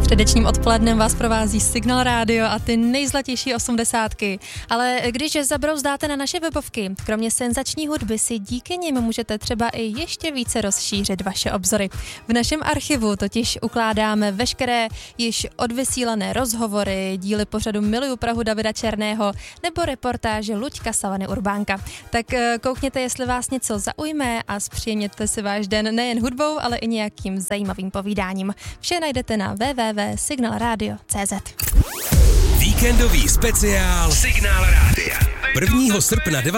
Středečním odpolednem vás provází Signál Rádio a ty nejzlatější 80. Ale když zabrouzdáte na naše webovky, kromě senzační hudby si díky nim můžete třeba i ještě více rozšířit vaše obzory. V našem archivu totiž ukládáme veškeré již odvysílané rozhovory, díly pořadu Miluju Prahu Davida Černého nebo reportáže Luďka Savany Urbánka. Tak koukněte, jestli vás něco zaujme a zpříjemněte si váš den nejen hudbou, ale i nějakým zajímavým povídáním. Vše najdete na www.signalradio.cz. Víkendový speciál Signál Rádia. 1. srpna